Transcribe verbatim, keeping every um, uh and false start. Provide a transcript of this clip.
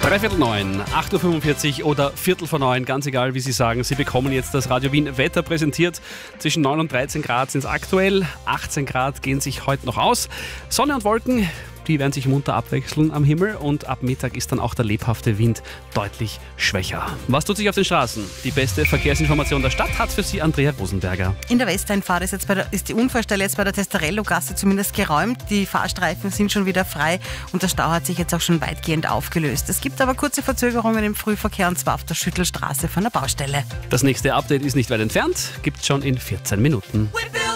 Dreiviertel neun, acht Uhr fünfundvierzig oder Viertel vor neun, ganz egal wie Sie sagen. Sie bekommen jetzt das Radio Wien Wetter präsentiert. Zwischen neun und dreizehn Grad sind es aktuell, achtzehn Grad gehen sich heute noch aus. Sonne und Wolken, die werden sich munter abwechseln am Himmel und ab Mittag ist dann auch der lebhafte Wind deutlich schwächer. Was tut sich auf den Straßen? Die beste Verkehrsinformation der Stadt hat für Sie Andrea Rosenberger. In der Westeinfahrt ist, jetzt bei der, ist die Unfallstelle jetzt bei der Testarello-Gasse zumindest geräumt. Die Fahrstreifen sind schon wieder frei und der Stau hat sich jetzt auch schon weitgehend aufgelöst. Es gibt aber kurze Verzögerungen im Frühverkehr und zwar auf der Schüttelstraße von der Baustelle. Das nächste Update ist nicht weit entfernt, gibt's schon in vierzehn Minuten.